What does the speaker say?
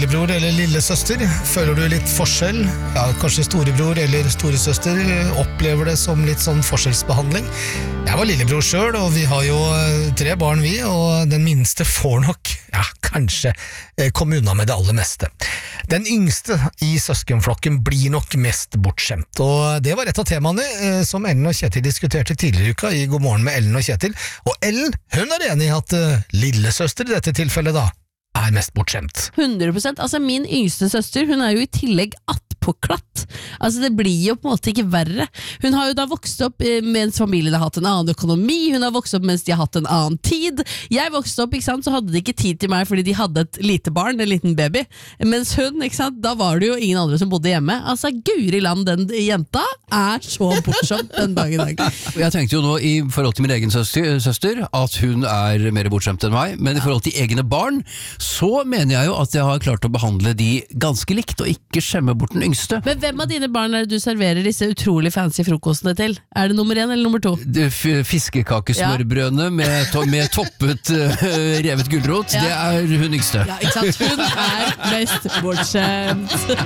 lillebror eller lillesøster? Føler du litt forskjell? Ja, kanskje storebror eller storesøster opplever det som litt sånn forskjellsbehandling. Jeg var lillebror selv, og vi har jo 3 barn vi, og den minste får nok, ja, kanskje komme unna med det aller meste. Den yngste i søskenflokken blir nok mest bortskjemt, og det var et av temaene som Ellen og Kjetil diskuterte tidligere i uka i God morgen med Ellen og Kjetil, og Ellen, hun er enig i at lillesøster i dette tilfellet da, er mest bortskjemt. 100%, altså min yngste søster, hun er jo i tillegg attpåklatt. Altså det blir jo på en måte ikke verre. Hun har jo da vokst opp mens familien har hatt en annen økonomi, hun har vokst opp mens de har hatt en annen tid. Jeg vokste opp, ikke sant, så hadde de ikke tid til meg fordi de hadde et lite barn, en liten baby. Mens hun, ikke sant, da var det jo ingen andre som bodde hjemme. Altså Guri land, den jenta er så bortskjemt den dag i dag. Jeg tenkte jo nå i forhold til min egen søster at hun er mer bortskjemt enn meg, men i forhold til egne barn så mener jeg jo at jeg har klart å behandle de ganske likt og ikke skjemme bort den yngste. Men hvem av dine barn er det du serverer disse utrolig fancy frokostene til? Er det nummer 1 eller nummer 2? Fiskekakesmørbrødene med toppet revet gulrot, det er hun yngste. Ja, ikke sant? Hun er mest bortskjemt.